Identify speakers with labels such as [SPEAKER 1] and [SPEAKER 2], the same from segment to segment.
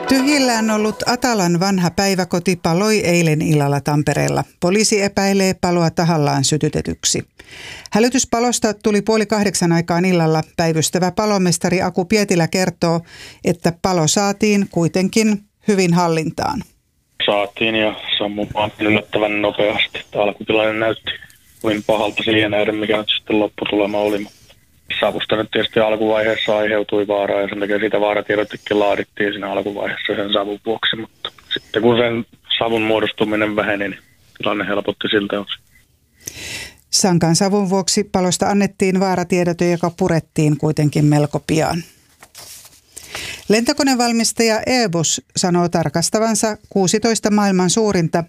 [SPEAKER 1] Tyhjillään ollut Atalan vanha päiväkoti paloi eilen illalla Tampereella. Poliisi epäilee paloa tahallaan sytytetyksi. Hälytyspalosta tuli 7:30 aikaan illalla. Päivystävä palomestari Aku Pietilä kertoo, että palo saatiin kuitenkin hyvin hallintaan.
[SPEAKER 2] Saatiin ja sammumaan yllättävän nopeasti. Alkutilanne näytti kuin pahalta siihen nähden, mikä nyt sitten lopputulema oli. Savusta nyt tietysti alkuvaiheessa aiheutui vaaraa ja sen takia siitä vaaratiedotekin laadittiin siinä alkuvaiheessa sen savun vuoksi. Mutta sitten kun sen savun muodostuminen väheni, niin tilanne helpotti siltä osin.
[SPEAKER 1] Sankan savun vuoksi palosta annettiin vaaratiedote, joka purettiin kuitenkin melko pian. Lentokonevalmistaja Airbus sanoo tarkastavansa 16 maailman suurinta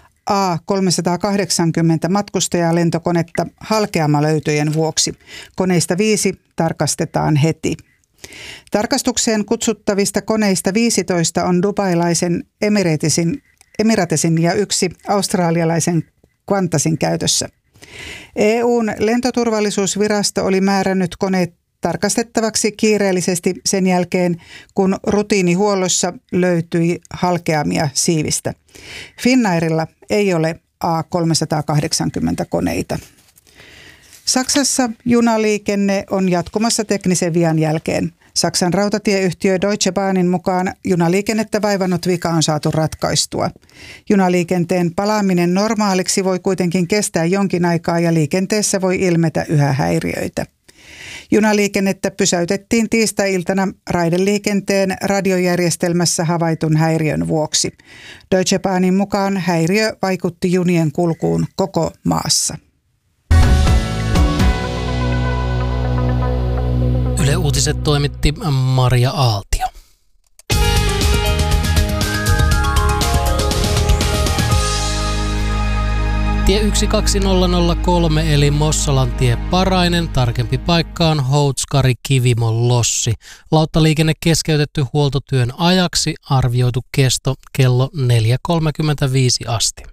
[SPEAKER 1] A380 matkustajalentokonetta halkeamalöytöjen vuoksi. Koneista 5 tarkastetaan heti. Tarkastukseen kutsuttavista koneista 15 on dubailaisen Emiratesin ja 1 australialaisen Qantasin käytössä. EU:n lentoturvallisuusvirasto oli määrännyt koneet tarkastettavaksi kiireellisesti sen jälkeen, kun rutiinihuollossa löytyi halkeamia siivistä. Finnairilla ei ole A380 koneita. Saksassa junaliikenne on jatkumassa teknisen vian jälkeen. Saksan rautatieyhtiö Deutsche Bahnin mukaan junaliikennettä vaivannut vika on saatu ratkaistua. Junaliikenteen palaaminen normaaliksi voi kuitenkin kestää jonkin aikaa ja liikenteessä voi ilmetä yhä häiriöitä. Junaliikennettä pysäytettiin tiistai-iltana raideliikenteen radiojärjestelmässä havaitun häiriön vuoksi. Deutsche Bahnin mukaan häiriö vaikutti junien kulkuun koko maassa.
[SPEAKER 3] Yle Uutiset toimitti Maria Aaltio. Tie 12003 eli Mossalantie Parainen, tarkempi paikka on Houtskari-Kivimon Lossi. Lauttaliikenne keskeytetty huoltotyön ajaksi, arvioitu kesto kello 4.35 asti.